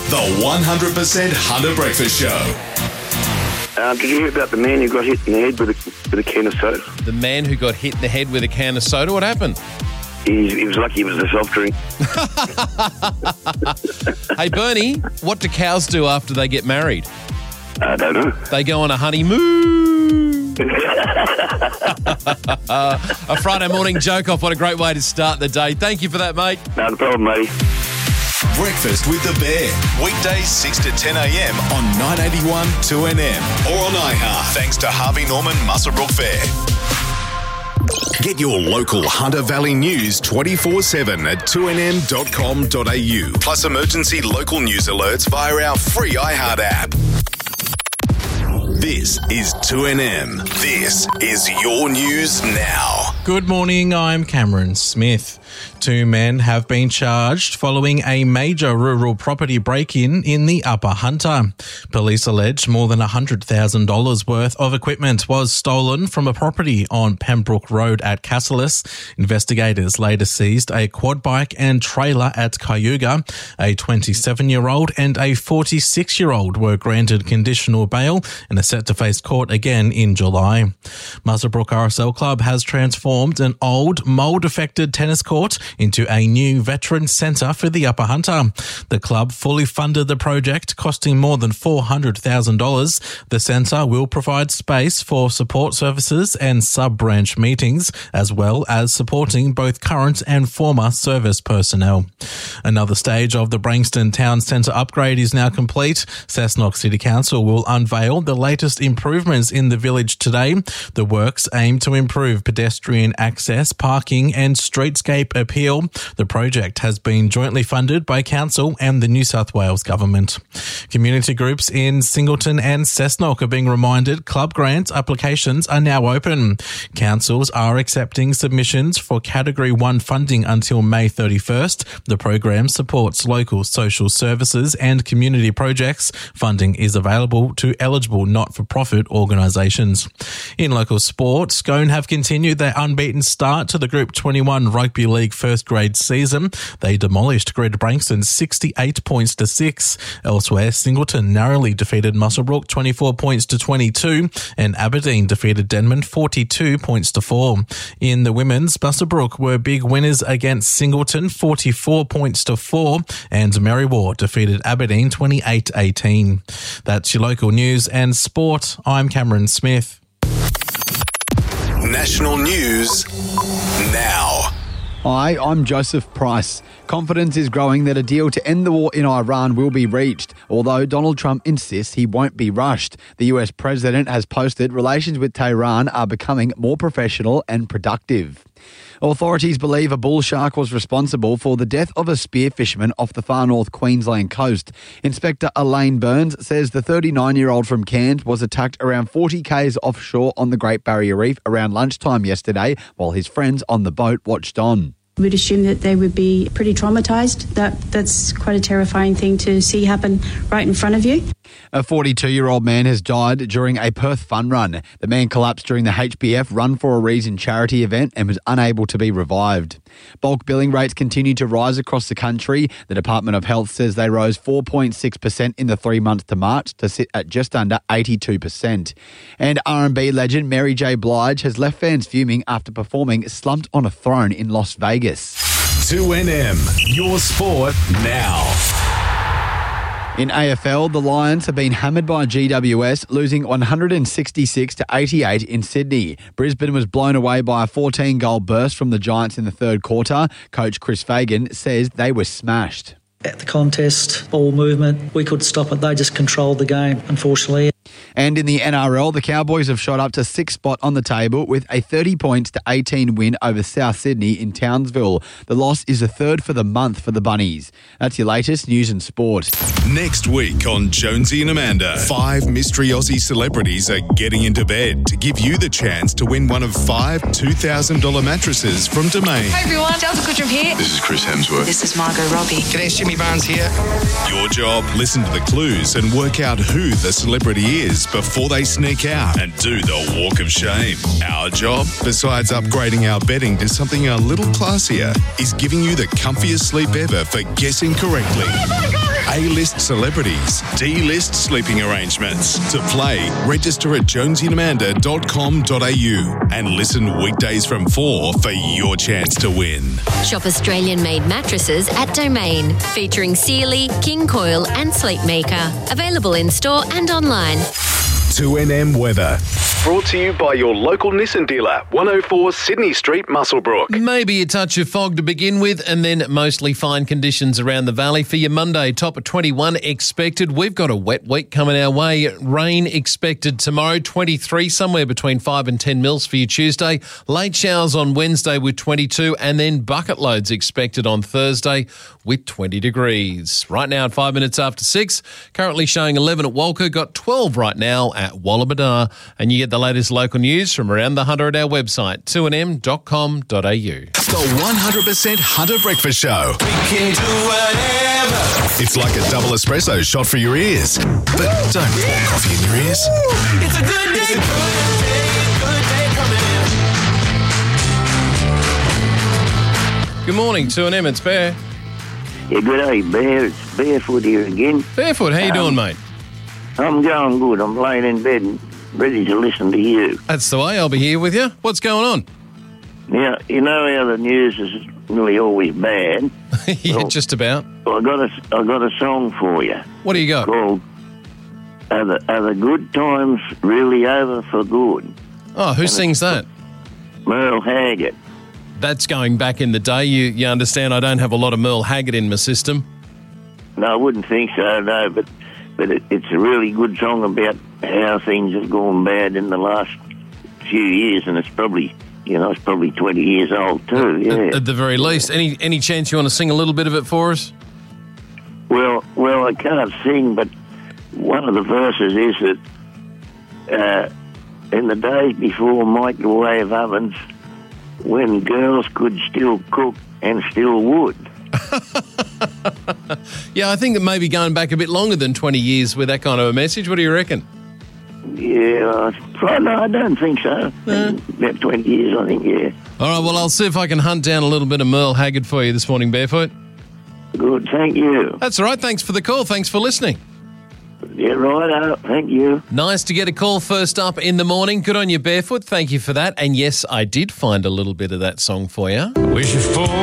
The 100% Hunter Breakfast Show. Did you hear about the man who got hit in the head with a can of soda? The man who got hit in the head with a can of soda? What happened? He was lucky it was a soft drink. Hey, Bernie, what do cows do after they get married? I don't know. They go on a honeymoon. A Friday morning joke off. What a great way to start the day. Thank you for that, mate. No problem, matey. Breakfast with the Bear. Weekdays 6 to 10 a.m. on 981 2NM or on iHeart. Thanks to Harvey Norman Muswellbrook Fair. Get your local Hunter Valley news 24/7 at 2nm.com.au. Plus emergency local news alerts via our free iHeart app. This is 2NM. This is your news now. Good morning, I'm Cameron Smith. 2 men have been charged following a major rural property break-in in the Upper Hunter. Police allege more than $100,000 worth of equipment was stolen from a property on Pembroke Road at Cassilis. Investigators later seized a quad bike and trailer at Cayuga. A 27-year-old and a 46-year-old were granted conditional bail and are set to face court again in July. Muswellbrook RSL Club has transformed an old, mould-affected tennis court into a new veteran centre for the Upper Hunter. The club fully funded the project, costing more than $400,000. The centre will provide space for support services and sub-branch meetings, as well as supporting both current and former service personnel. Another stage of the Brankston Town Centre upgrade is now complete. Cessnock City Council will unveil the latest improvements in the village today. The works aim to improve pedestrian access, parking and streetscape appeal. The project has been jointly funded by Council and the New South Wales Government. Community groups in Singleton and Cessnock are being reminded club grant applications are now open. Councils are accepting submissions for Category 1 funding until May 31st. The program supports local social services and community projects. Funding is available to eligible not-for-profit organisations. In local sport, Scone have continued their unbeaten start to the Group 21 Rugby League first grade season. They demolished Greater Brankston 68 points to 6. Elsewhere, Singleton narrowly defeated Muswellbrook 24 points to 22 and Aberdeen defeated Denman 42 points to 4. In the women's, Muswellbrook were big winners against Singleton 44 points to 4 and Merriwar defeated Aberdeen 28-18. That's your local news and sport. I'm Cameron Smith. National news now. Hi, I'm Joseph Price. Confidence is growing that a deal to end the war in Iran will be reached, although Donald Trump insists he won't be rushed. The US president has posted relations with Tehran are becoming more professional and productive. Authorities believe a bull shark was responsible for the death of a spear fisherman off the far north Queensland coast. Inspector Elaine Burns says the 39-year-old from Cairns was attacked around 40 k's offshore on the Great Barrier Reef around lunchtime yesterday, while his friends on the boat watched on. We'd assume that they would be pretty traumatised. That's quite a terrifying thing to see happen right in front of you. A 42-year-old man has died during a Perth fun run. The man collapsed during the HBF Run for a Reason charity event and was unable to be revived. Bulk billing rates continue to rise across the country. The Department of Health says they rose 4.6% in the 3 months to March to sit at just under 82%. And R&B legend Mary J. Blige has left fans fuming after performing Slumped on a Throne in Las Vegas. 2NM, your sport now. In AFL, the Lions have been hammered by GWS, losing 166 to 88 in Sydney. Brisbane was blown away by a 14-goal burst from the Giants in the third quarter. Coach Chris Fagan says they were smashed. At the contest, ball movement, we could stop it. They just controlled the game, unfortunately. And in the NRL, the Cowboys have shot up to 6th spot on the table with a 30 points to 18 win over South Sydney in Townsville. The loss is the third for the month for the Bunnies. That's your latest news and sport. Next week on Jonesy and Amanda, 5 mystery Aussie celebrities are getting into bed to give you the chance to win one of 5 $2,000 mattresses from Domain. Hi everyone, Delta Goodrum here. This is Chris Hemsworth. This is Margot Robbie. G'day, Jimmy Barnes here. Your job, listen to the clues and work out who the celebrity is before they sneak out and do the walk of shame. Our job, besides upgrading our bedding to something a little classier, is giving you the comfiest sleep ever for guessing correctly. Oh my God. A-list celebrities, D-list sleeping arrangements. To play, register at jonesyandamanda.com.au and listen weekdays from 4 for your chance to win. Shop Australian-made mattresses at Domain, featuring Sealy, King Coil and Sleepmaker. Available in-store and online. 2NM weather. Brought to you by your local Nissan dealer, 104 Sydney Street, Muswellbrook. Maybe a touch of fog to begin with, and then mostly fine conditions around the valley. For your Monday, top of 21 expected. We've got a wet week coming our way. Rain expected tomorrow, 23, somewhere between 5 and 10 mils for your Tuesday. Late showers on Wednesday with 22, and then bucket loads expected on Thursday with 20 degrees. Right now at 5 minutes after 6, currently showing 11 at Walker, got 12 right now at Wallabadar. And you get the latest local news from around the Hunter at our website, 2nm.com.au. The 100% Hunter Breakfast Show. We can do whatever. It's like a double espresso shot for your ears. But don't pour coffee in your ears. It's a good day. Good day coming in. Good morning, 2NM, it's Bear. Yeah, good day, Bear. It's Barefoot here again. Barefoot, how you doing, mate? I'm going good. I'm laying in bed and ready to listen to you. That's the way. I'll be here with you. What's going on? Now, you know how the news is nearly always bad. Yeah, well, just about. Well, I got a song for you. What do you got? Called Are the Good Times Really Over for Good? Oh, who sings that? Merle Haggard. That's going back in the day. You understand I don't have a lot of Merle Haggard in my system. No, I wouldn't think so, no, but it's a really good song about how things have gone bad in the last few years, and it's probably 20 years old too. Yeah. At the very least, any chance you want to sing a little bit of it for us? Well, I can't sing, but one of the verses is that in the days before microwave ovens, when girls could still cook and still would. Yeah, I think that maybe going back a bit longer than 20 years with that kind of a message. What do you reckon? Yeah, no, I don't think so. About 20 years, I think, yeah. All right, well, I'll see if I can hunt down a little bit of Merle Haggard for you this morning, Barefoot. Good, thank you. That's all right. Thanks for the call. Thanks for listening. Yeah, right. Thank you. Nice to get a call first up in the morning. Good on you, Barefoot. Thank you for that. And yes, I did find a little bit of that song for you. Wish you for